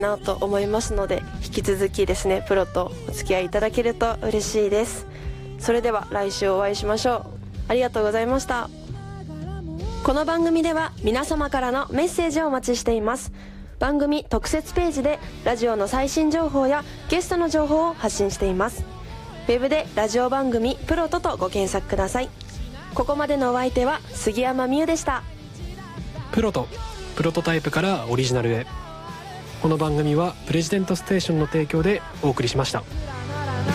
なと思いますので、引き続きですねプロとお付き合いいただけると嬉しいです。それでは来週お会いしましょう。ありがとうございました。この番組では皆様からのメッセージをお待ちしています。番組特設ページでラジオの最新情報やゲストの情報を発信しています。ウェブでラジオ番組プロトとご検索ください。ここまでのお相手は杉山美優でした。 プロトタイプからオリジナルへ。この番組はプレジデントステーションの提供でお送りしました。